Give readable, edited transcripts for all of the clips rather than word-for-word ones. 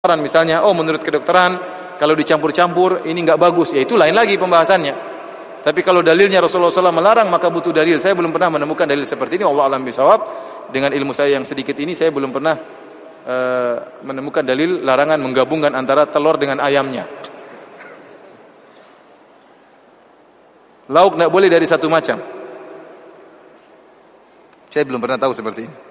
misalnya, oh menurut kedokteran kalau dicampur-campur ini enggak bagus, ya itu lain lagi pembahasannya. Tapi kalau dalilnya Rasulullah SAW melarang, maka butuh dalil. Saya belum pernah menemukan dalil seperti ini. Allah alam bisawab. Dengan ilmu saya yang sedikit ini, saya belum pernah menemukan dalil larangan menggabungkan antara telur dengan ayamnya. Lauk tidak boleh dari satu macam. Saya belum pernah tahu seperti ini.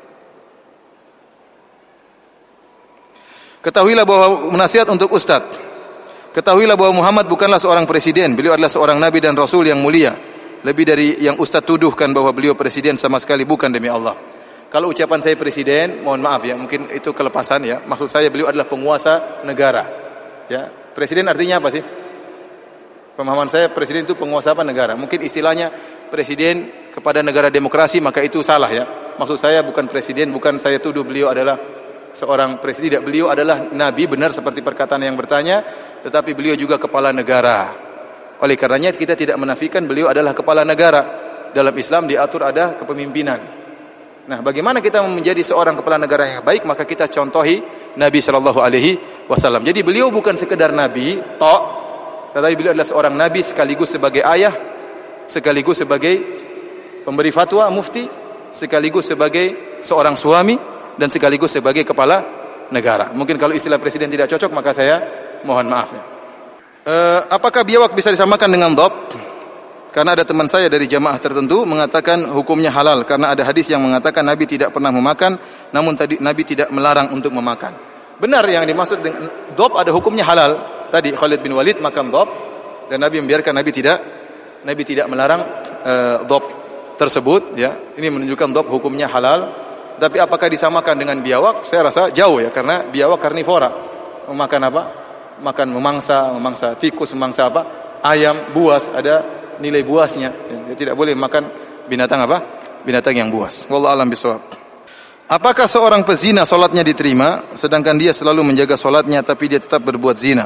Ketahuilah bahwa nasihat untuk Ustaz. Ketahuilah bahwa Muhammad bukanlah seorang presiden. Beliau adalah seorang nabi dan rasul yang mulia. Lebih dari yang Ustaz tuduhkan bahwa beliau presiden, sama sekali bukan, demi Allah. Kalau ucapan saya presiden, mohon maaf ya, mungkin itu kelepasan ya. Maksud saya beliau adalah penguasa negara. Ya, presiden artinya apa sih? Pemahaman saya presiden itu penguasa apa negara. Mungkin istilahnya presiden kepada negara demokrasi, maka itu salah ya. Maksud saya bukan presiden, bukan saya tuduh beliau adalah seorang presiden. Tidak, beliau adalah nabi, benar seperti perkataan yang bertanya, tetapi beliau juga kepala negara. Oleh karenanya kita tidak menafikan beliau adalah kepala negara. Dalam Islam diatur ada kepemimpinan. Nah, bagaimana kita menjadi seorang kepala negara yang baik? Maka kita contohi Nabi sallallahu alaihi wasallam. Jadi beliau bukan sekedar nabi tok, tetapi beliau adalah seorang nabi sekaligus sebagai ayah, sekaligus sebagai pemberi fatwa, mufti, sekaligus sebagai seorang suami, dan sekaligus sebagai kepala negara. Mungkin kalau istilah presiden tidak cocok, maka saya mohon maaf ya. Apakah biawak bisa disamakan dengan dhab? Karena ada teman saya dari jamaah tertentu mengatakan hukumnya halal, karena ada hadis yang mengatakan Nabi tidak pernah memakan, namun tadi Nabi tidak melarang untuk memakan. Benar, yang dimaksud dengan dhab ada hukumnya halal. Tadi Khalid bin Walid makan dhab dan Nabi membiarkan, Nabi tidak melarang dhab tersebut ya. Ini menunjukkan dhab hukumnya halal. Tapi apakah disamakan dengan biawak? Saya rasa jauh ya, karena biawak karnivora. Memakan apa? Makan memangsa tikus, memangsa apa? Ayam, buas, ada nilai buasnya. Ya, tidak boleh makan binatang apa? Binatang yang buas. Wallahu a'lam bishawab. Apakah seorang pezina salatnya diterima sedangkan dia selalu menjaga salatnya tapi dia tetap berbuat zina?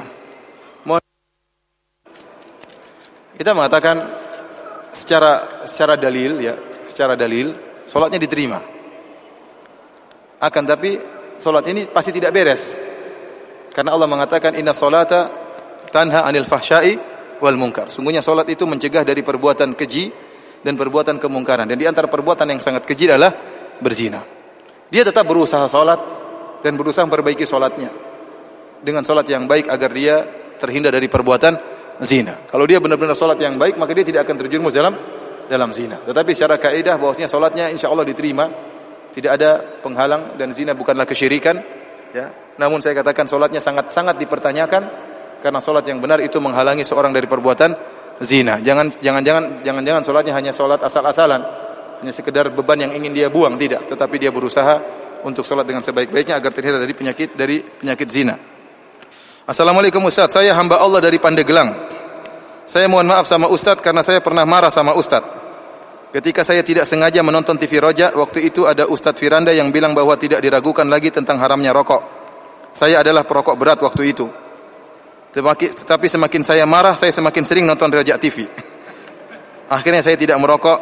Kita mengatakan secara dalil ya, secara dalil salatnya diterima. Akan tapi salat ini pasti tidak beres. Karena Allah mengatakan inna salata tanha 'anil fahsya'i wal munkar. Sungguhnya salat itu mencegah dari perbuatan keji dan perbuatan kemungkaran. Dan di antara perbuatan yang sangat keji adalah berzina. Dia tetap berusaha salat dan berusaha memperbaiki salatnya dengan salat yang baik agar dia terhindar dari perbuatan zina. Kalau dia benar-benar salat yang baik, maka dia tidak akan terjerumus dalam zina. Tetapi secara kaidah bahwasanya salatnya insyaallah diterima, tidak ada penghalang, dan zina bukanlah kesyirikan ya. Namun saya katakan salatnya sangat dipertanyakan, karena salat yang benar itu menghalangi seorang dari perbuatan zina. Jangan salatnya hanya salat asal-asalan, hanya sekedar beban yang ingin dia buang, tidak, tetapi dia berusaha untuk salat dengan sebaik-baiknya agar terhindar dari penyakit zina. Assalamualaikum Ustaz, saya hamba Allah dari Pandeglang. Saya mohon maaf sama Ustaz karena saya pernah marah sama Ustaz. Ketika saya tidak sengaja menonton TV Roja, waktu itu ada Ustaz Firanda yang bilang bahwa tidak diragukan lagi tentang haramnya rokok. Saya adalah perokok berat waktu itu. Tetapi semakin saya marah, saya semakin sering nonton Roja TV. Akhirnya saya tidak merokok.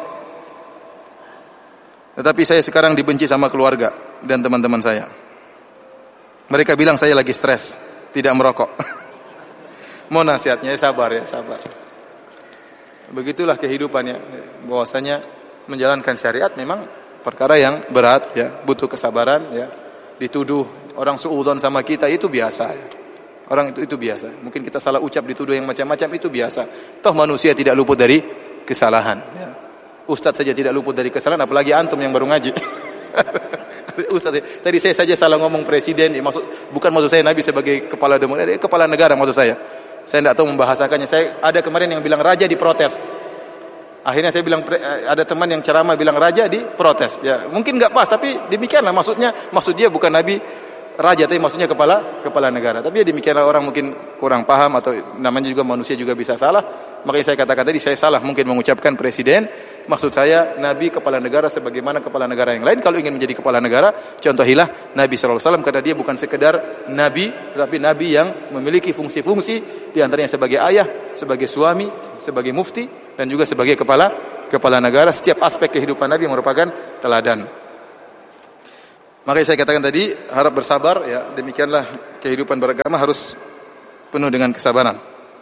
Tetapi saya sekarang dibenci sama keluarga dan teman-teman saya. Mereka bilang saya lagi stres, tidak merokok. Mohon nasihatnya, sabar. Begitulah kehidupannya. Bahwasanya menjalankan syariat memang perkara yang berat ya, butuh kesabaran ya. Dituduh orang suudzon sama kita itu biasa ya. Orang itu biasa. Mungkin kita salah ucap, dituduh yang macam-macam, itu biasa. Toh manusia tidak luput dari kesalahan ya. Ustaz saja tidak luput dari kesalahan, apalagi antum yang baru ngaji. Ustaz, tadi saya saja salah ngomong presiden, bukan maksud saya Nabi sebagai kepala negara maksud saya. Saya tidak tahu membahasakannya. Saya ada kemarin yang bilang raja diprotes. Akhirnya saya bilang ada teman yang ceramah bilang raja diprotes. Ya, mungkin enggak pas, tapi demikianlah maksud dia bukan nabi raja, tapi maksudnya kepala negara. Tapi ya demikianlah, orang mungkin kurang paham, atau namanya juga manusia juga bisa salah. Makanya saya katakan tadi saya salah mungkin mengucapkan presiden. Maksud saya Nabi kepala negara sebagaimana kepala negara yang lain. Kalau ingin menjadi kepala negara, contohilah Nabi SAW, karena dia bukan sekedar Nabi, tetapi Nabi yang memiliki fungsi-fungsi, di antaranya sebagai ayah, sebagai suami, sebagai mufti, dan juga sebagai kepala negara. Setiap aspek kehidupan Nabi merupakan teladan. Makanya saya katakan tadi, harap bersabar ya. Demikianlah kehidupan beragama harus penuh dengan kesabaran.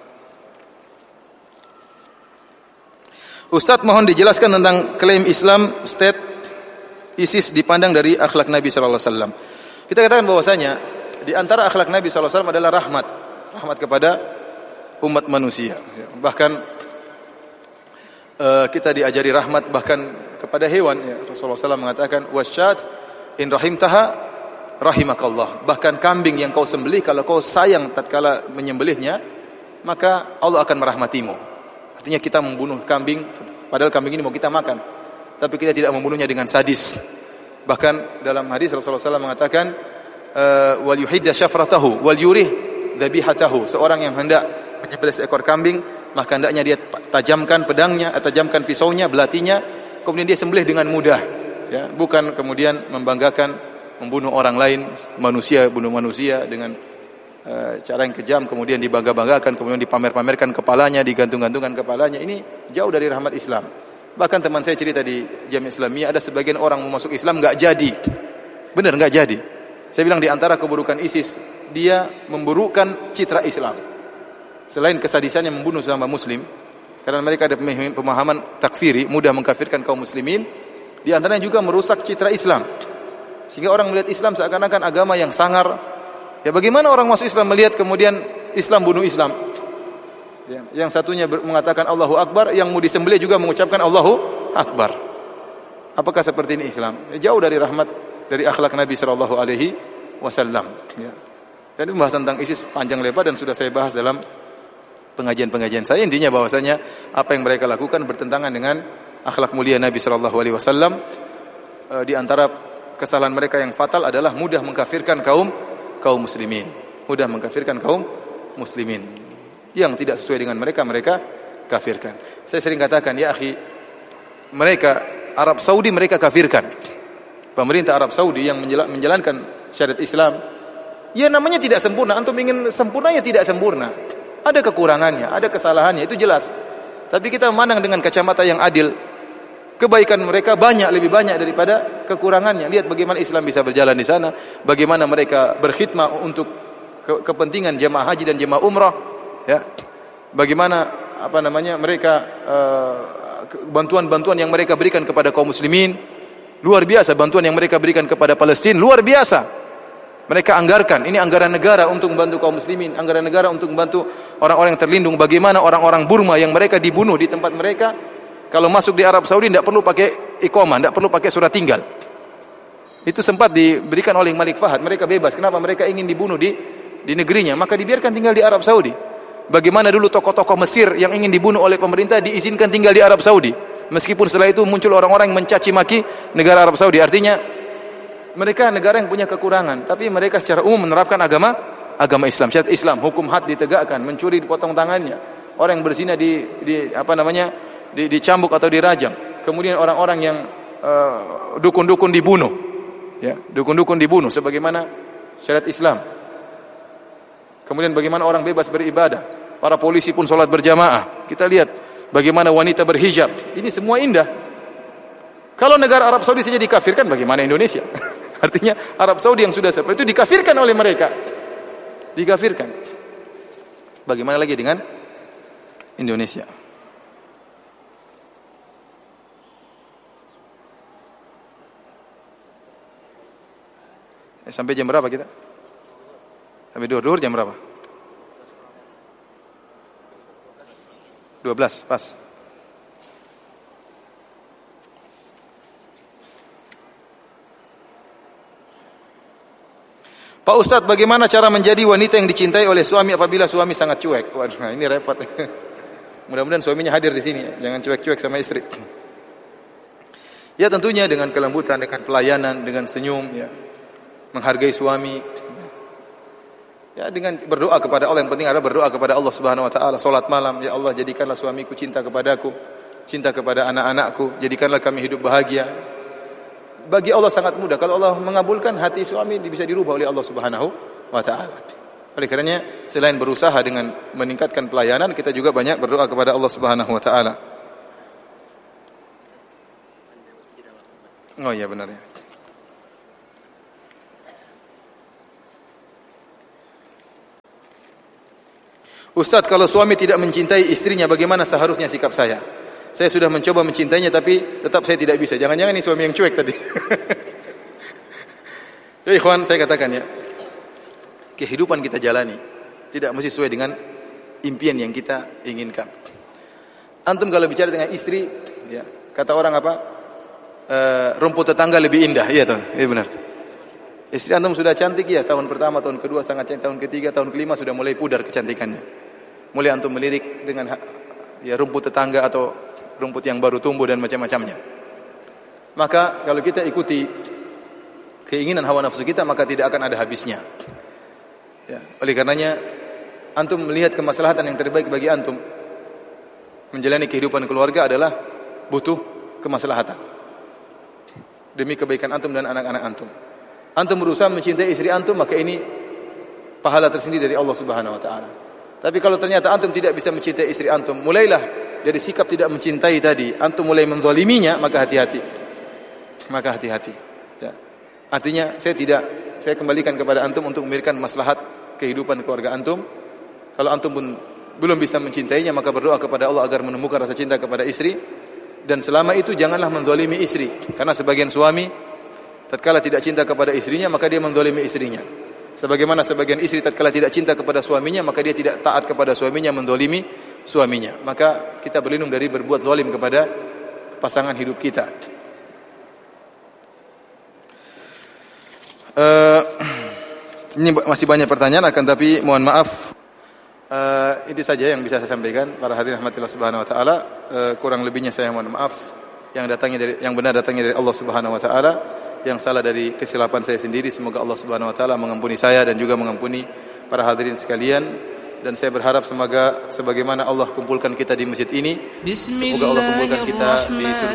Ustadz mohon dijelaskan tentang klaim Islam State ISIS dipandang dari akhlak Nabi sallallahu alaihi wasallam. Kita katakan bahwasanya di antara akhlak Nabi sallallahu alaihi wasallam adalah rahmat kepada umat manusia. Bahkan kita diajari rahmat bahkan kepada hewan. Rasulullah SAW mengatakan wasyat in rahimtaha rahimakallah. Bahkan kambing yang kau sembelih kalau kau sayang tatkala menyembelihnya, maka Allah akan merahmatimu. Artinya kita membunuh kambing, padahal kambing ini mau kita makan, tapi kita tidak membunuhnya dengan sadis. Bahkan dalam hadis Rasulullah SAW mengatakan, wal yuhidda syafratahu, wal yurih dzabihatahu. Seorang yang hendak menyembelih seekor kambing, maka hendaknya dia tajamkan pedangnya, tajamkan pisaunya, belatinya, kemudian dia sembelih dengan mudah. Ya, bukan kemudian membanggakan membunuh orang lain, manusia bunuh manusia dengan cara yang kejam, kemudian dibangga-banggakan, kemudian dipamer-pamerkan kepalanya, digantung-gantungkan kepalanya. Ini jauh dari rahmat Islam. Bahkan teman saya cerita di Jamiah Islamiyah, ada sebagian orang mau masuk Islam enggak jadi. Benar enggak jadi. Saya bilang di antara keburukan ISIS, dia memburukkan citra Islam. Selain kesadisannya membunuh sesama muslim, karena mereka ada pemahaman takfiri, mudah mengkafirkan kaum muslimin, di antaranya juga merusak citra Islam. Sehingga orang melihat Islam seakan-akan agama yang sangar. Ya bagaimana orang masuk Islam melihat kemudian Islam bunuh Islam? Ya, yang satunya mengatakan Allahu Akbar, yang mau disembelih juga mengucapkan Allahu Akbar. Apakah seperti ini Islam? Ya, jauh dari rahmat, dari akhlak Nabi sallallahu alaihi wasallam. Ya. Dan pembahasan tentang ISIS panjang lebar dan sudah saya bahas dalam pengajian-pengajian saya. Intinya bahwasanya apa yang mereka lakukan bertentangan dengan akhlak mulia Nabi sallallahu alaihi wasallam. Di antara kesalahan mereka yang fatal adalah mudah mengkafirkan kaum muslimin, mudah mengkafirkan kaum muslimin. Yang tidak sesuai dengan mereka kafirkan. Saya sering katakan, ya akhi, mereka Arab Saudi mereka kafirkan. Pemerintah Arab Saudi yang menjalankan syariat Islam, ya namanya tidak sempurna. Antum ingin sempurna ya tidak sempurna. Ada kekurangannya, ada kesalahannya, itu jelas. Tapi kita memandang dengan kacamata yang adil. Kebaikan mereka lebih banyak daripada kekurangannya. Lihat bagaimana Islam bisa berjalan di sana, bagaimana mereka berkhidmat untuk kepentingan jemaah haji dan jemaah umrah, ya. Bagaimana mereka bantuan-bantuan yang mereka berikan kepada kaum muslimin luar biasa, bantuan yang mereka berikan kepada Palestina luar biasa. Mereka anggarkan, ini anggaran negara untuk membantu kaum muslimin, anggaran negara untuk membantu orang-orang yang terlindung. Bagaimana orang-orang Burma yang mereka dibunuh di tempat mereka, kalau masuk di Arab Saudi tidak perlu pakai iqamah, tidak perlu pakai surat tinggal. Itu sempat diberikan oleh Malik Fahad. Mereka bebas. Kenapa? Mereka ingin dibunuh di negerinya, maka dibiarkan tinggal di Arab Saudi. Bagaimana dulu tokoh-tokoh Mesir yang ingin dibunuh oleh pemerintah diizinkan tinggal di Arab Saudi. Meskipun setelah itu muncul orang-orang yang mencaci maki negara Arab Saudi. Artinya mereka negara yang punya kekurangan, tapi mereka secara umum menerapkan agama Islam, syariat Islam, hukum had ditegakkan, mencuri dipotong tangannya, orang yang berzina dicambuk atau dirajam. Kemudian orang-orang yang dukun-dukun dibunuh. Ya, dukun-dukun dibunuh sebagaimana syariat Islam. Kemudian bagaimana orang bebas beribadah. Para polisi pun salat berjamaah. Kita lihat bagaimana wanita berhijab. Ini semua indah. Kalau negara Arab Saudi saja dikafirkan, bagaimana Indonesia? Artinya Arab Saudi yang sudah seperti itu dikafirkan oleh mereka. Dikafirkan. Bagaimana lagi dengan Indonesia? Sampai jam berapa kita? Sampai duhur jam berapa? 12, pas. Pak Ustadz, bagaimana cara menjadi wanita yang dicintai oleh suami apabila suami sangat cuek? Waduh, ini repot. Mudah-mudahan suaminya hadir di sini. Jangan cuek-cuek sama istri. Ya tentunya dengan kelembutan, dengan pelayanan, dengan senyum, ya. Menghargai suami, ya dengan berdoa kepada Allah. Yang penting adalah berdoa kepada Allah Subhanahu Wa Taala. Salat malam, ya Allah jadikanlah suamiku cinta kepadaku, cinta kepada anak-anakku, jadikanlah kami hidup bahagia. Bagi Allah sangat mudah. Kalau Allah mengabulkan, hati suami bisa dirubah oleh Allah Subhanahu Wa Taala. Oleh karenanya selain berusaha dengan meningkatkan pelayanan, kita juga banyak berdoa kepada Allah Subhanahu Wa Taala. Oh iya benar ya. Ustaz, kalau suami tidak mencintai istrinya, bagaimana seharusnya sikap saya? Saya sudah mencoba mencintainya tapi tetap saya tidak bisa. Jangan-jangan ini suami yang cuek tadi. Jadi ikhwan, saya katakan ya, kehidupan kita jalani tidak mesti sesuai dengan impian yang kita inginkan. Antum kalau bicara dengan istri, ya, kata orang apa? Rumput tetangga lebih indah, iya toh? Iya benar. Istri antum sudah cantik ya, tahun pertama, tahun kedua sangat cantik, tahun ketiga, tahun kelima sudah mulai pudar kecantikannya. Mulai antum melirik dengan ya rumput tetangga atau rumput yang baru tumbuh dan macam-macamnya. Maka kalau kita ikuti keinginan hawa nafsu kita, maka tidak akan ada habisnya. Ya, oleh karenanya antum melihat kemaslahatan yang terbaik bagi antum menjalani kehidupan keluarga adalah butuh kemaslahatan demi kebaikan antum dan anak-anak antum. Antum berusaha mencintai istri antum, maka ini pahala tersendiri dari Allah Subhanahu wa taala. Tapi kalau ternyata antum tidak bisa mencintai istri antum, mulailah dari sikap tidak mencintai tadi, antum mulai menzaliminya, maka hati-hati. Maka hati-hati. Ya. Artinya saya kembalikan kepada antum untuk memberikan maslahat kehidupan keluarga antum. Kalau antum pun belum bisa mencintainya, maka berdoa kepada Allah agar menemukan rasa cinta kepada istri. Dan selama itu janganlah menzalimi istri, karena sebagian suami tatkala tidak cinta kepada istrinya, maka dia menzalimi istrinya. Sebagaimana sebagian istri tatkala tidak cinta kepada suaminya, maka dia tidak taat kepada suaminya, menzalimi suaminya. Maka kita berlindung dari berbuat zalim kepada pasangan hidup kita. Ini masih banyak pertanyaan, tapi mohon maaf. Itu saja yang bisa saya sampaikan. Para hadirin rahmatillah subhanahu wa taala, kurang lebihnya saya mohon maaf. Yang benar datangnya dari Allah Subhanahu wa taala, yang salah dari kesilapan saya sendiri. Semoga Allah Subhanahu wa taala mengampuni saya dan juga mengampuni para hadirin sekalian. Dan saya berharap semoga sebagaimana Allah kumpulkan kita di masjid ini, semoga Allah kumpulkan kita di surga.